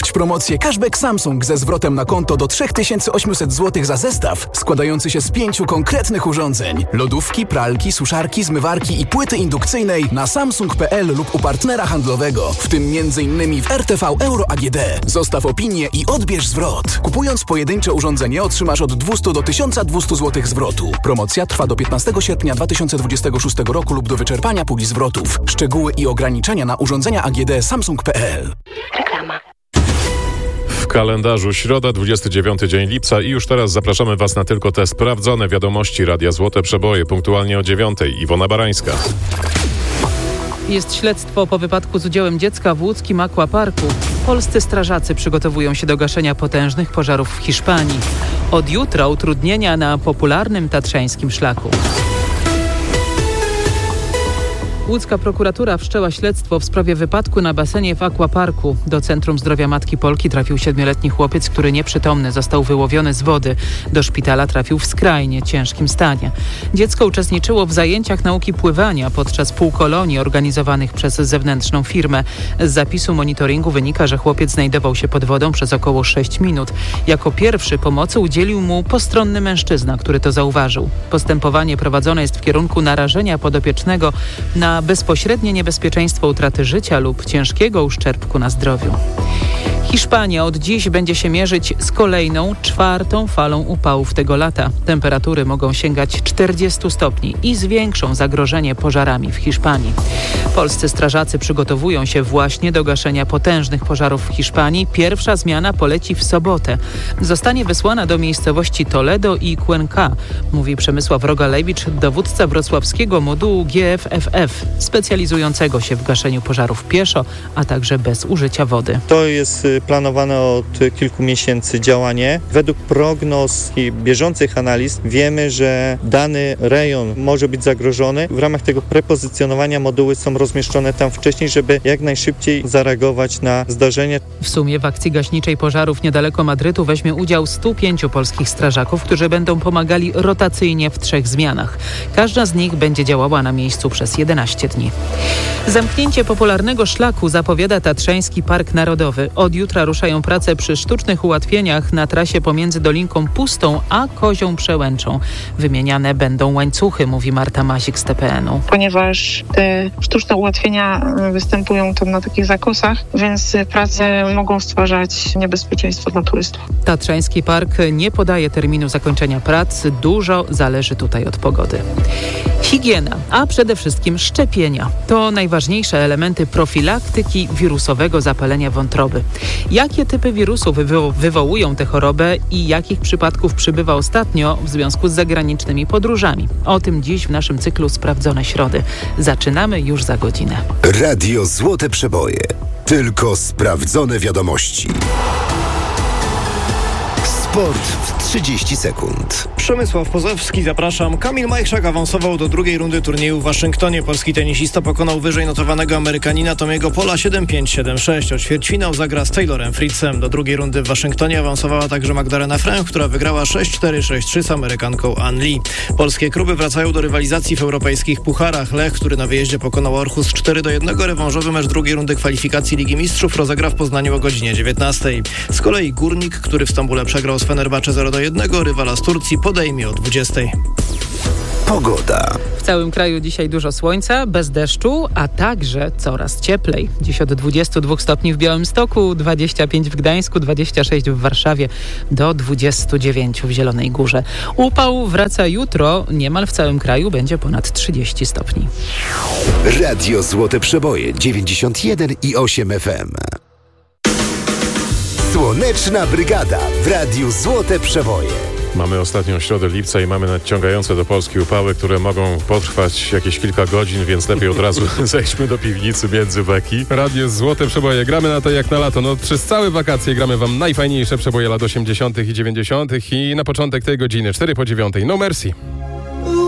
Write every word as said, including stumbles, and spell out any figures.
Odbierać promocję Cashback Samsung ze zwrotem na konto do trzy tysiące osiemset złotych za zestaw składający się z pięciu konkretnych urządzeń. Lodówki, pralki, suszarki, zmywarki i płyty indukcyjnej na samsung kropka p l lub u partnera handlowego, w tym m.in. w R T V Euro A G D. Zostaw opinię i odbierz zwrot. Kupując pojedyncze urządzenie otrzymasz od dwieście do tysiąc dwieście złotych zwrotu. Promocja trwa do piętnastego sierpnia dwa tysiące dwudziestego szóstego roku lub do wyczerpania puli zwrotów. Szczegóły i ograniczenia na urządzenia A G D samsung kropka p l. Reklama. W kalendarzu środa, dwudziesty dziewiąty dzień lipca i już teraz zapraszamy Was na tylko te sprawdzone wiadomości Radia Złote Przeboje, punktualnie o dziewiątej. Iwona Barańska. Jest śledztwo po wypadku z udziałem dziecka w łódzkim aquaparku. Polscy strażacy przygotowują się do gaszenia potężnych pożarów w Hiszpanii. Od jutra utrudnienia na popularnym tatrzańskim szlaku. Łódzka prokuratura wszczęła śledztwo w sprawie wypadku na basenie w aquaparku. Do Centrum Zdrowia Matki Polki trafił siedmioletni chłopiec, który nieprzytomny został wyłowiony z wody. Do szpitala trafił w skrajnie ciężkim stanie. Dziecko uczestniczyło w zajęciach nauki pływania podczas półkolonii organizowanych przez zewnętrzną firmę. Z zapisu monitoringu wynika, że chłopiec znajdował się pod wodą przez około sześć minut. Jako pierwszy pomocy udzielił mu postronny mężczyzna, który to zauważył. Postępowanie prowadzone jest w kierunku narażenia podopiecznego na bezpośrednie niebezpieczeństwo utraty życia lub ciężkiego uszczerbku na zdrowiu. Hiszpania od dziś będzie się mierzyć z kolejną, czwartą falą upałów tego lata. Temperatury mogą sięgać czterdziestu stopni i zwiększą zagrożenie pożarami w Hiszpanii. Polscy strażacy przygotowują się właśnie do gaszenia potężnych pożarów w Hiszpanii. Pierwsza zmiana poleci w sobotę. Zostanie wysłana do miejscowości Toledo i Cuenca, mówi Przemysław Rogalewicz, dowódca wrocławskiego modułu G F F F, specjalizującego się w gaszeniu pożarów pieszo, a także bez użycia wody. To jest planowane od kilku miesięcy działanie. Według prognoz i bieżących analiz wiemy, że dany rejon może być zagrożony. W ramach tego prepozycjonowania moduły są rozmieszczone tam wcześniej, żeby jak najszybciej zareagować na zdarzenie. W sumie w akcji gaśniczej pożarów niedaleko Madrytu weźmie udział stu pięciu polskich strażaków, którzy będą pomagali rotacyjnie w trzech zmianach. Każda z nich będzie działała na miejscu przez jedenaście dni. Zamknięcie popularnego szlaku zapowiada Tatrzański Park Narodowy. Od jutra ruszają prace przy sztucznych ułatwieniach na trasie pomiędzy Dolinką Pustą a Kozią Przełęczą. Wymieniane będą łańcuchy, mówi Marta Mazik z T P N u. Ponieważ te sztuczne ułatwienia występują tam na takich zakosach, więc prace mogą stwarzać niebezpieczeństwo dla turystów. Tatrzański Park nie podaje terminu zakończenia prac. Dużo zależy tutaj od pogody. Higiena, a przede wszystkim szczepienia. To najważniejsze elementy profilaktyki wirusowego zapalenia wątroby. Jakie typy wirusów wywo- wywołują tę chorobę i jakich przypadków przybywa ostatnio w związku z zagranicznymi podróżami? O tym dziś w naszym cyklu Sprawdzone Środy. Zaczynamy już za godzinę. Radio Złote Przeboje. Tylko sprawdzone wiadomości. Sport w trzydzieści sekund. Przemysław Pozowski, zapraszam. Kamil Majchrzak awansował do drugiej rundy turnieju w Waszyngtonie. Polski tenisista pokonał wyżej notowanego Amerykanina Tomiego Pola siedem pięć siedem sześć. O ćwierćfinał zagra z Taylorem Fritzem. Do drugiej rundy w Waszyngtonie awansowała także Magdalena Fręch, która wygrała sześć cztery sześć trzy z Amerykanką Ann Lee. Polskie kluby wracają do rywalizacji w europejskich pucharach. Lech, który na wyjeździe pokonał Orhus cztery do jednego. Rewanżowy mecz drugiej rundy kwalifikacji Ligi Mistrzów rozegra w Poznaniu o godzinie dziewiętnastej. Z kolei Górnik, który w Stambule przegrał z Fenerbahce zero do jednego, rywala z Turcji podejmie o dwudziestej. Pogoda. W całym kraju dzisiaj dużo słońca, bez deszczu, a także coraz cieplej. Dziś od dwudziestu dwóch stopni w Białymstoku, dwadzieścia pięć w Gdańsku, dwadzieścia sześć w Warszawie, do dwudziestu dziewięciu w Zielonej Górze. Upał wraca jutro, niemal w całym kraju będzie ponad trzydzieści stopni. Radio Złote Przeboje dziewięćdziesiąt jeden i osiem F M. Słoneczna Brygada w Radiu Złote Przeboje. Mamy ostatnią środę lipca i mamy nadciągające do Polski upały, które mogą potrwać jakieś kilka godzin, więc lepiej od razu zejdźmy do piwnicy między beki. Radio Złote Przeboje. Gramy na to jak na lato. No, przez całe wakacje gramy wam najfajniejsze przeboje lat osiemdziesiątych i dziewięćdziesiątych i na początek tej godziny cztery po dziewiątej. No Mercy.